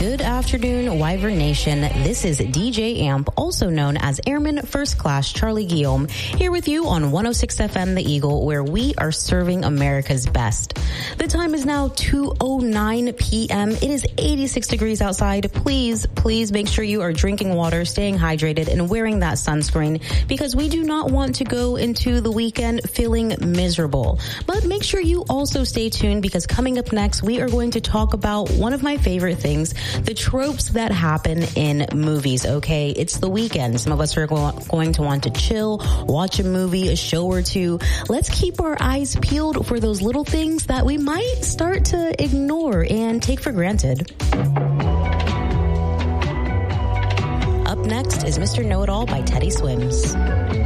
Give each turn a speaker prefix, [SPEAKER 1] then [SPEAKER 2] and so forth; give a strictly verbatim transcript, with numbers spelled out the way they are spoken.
[SPEAKER 1] Good afternoon, Wyvern Nation. This is D J Amp, also known as Airman First Class Charlie Guillaume, here with you on one oh six F M The Eagle, where we are serving America's best. The time is now two oh nine p.m. It is eighty-six degrees outside. Please, please make sure you are drinking water, staying hydrated, and wearing that sunscreen, because we do not want to go into the weekend feeling miserable. But make sure you also stay tuned, because coming up next, we are going to talk about one of my favorite things, the tropes that happen in movies, okay? It's the weekend. Some of us are go- going to want to chill, watch a movie, a show or two. Let's keep our eyes peeled for those little things that we might start to ignore and take for granted. Up next is Mister Know-It-All by Teddy Swims.